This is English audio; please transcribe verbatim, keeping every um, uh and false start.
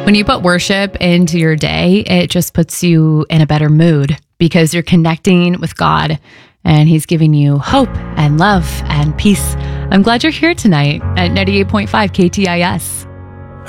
When you put worship into your day, it just puts you in a better mood because you're connecting with God and He's giving you hope and love and peace. I'm glad you're here tonight at ninety-eight point five K T I S.